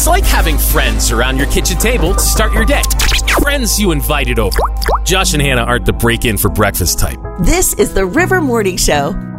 like having friends around your kitchen table to start your day. Friends you invited over. Josh and Hannah aren't the break-in for breakfast type. This is the River Morning Show.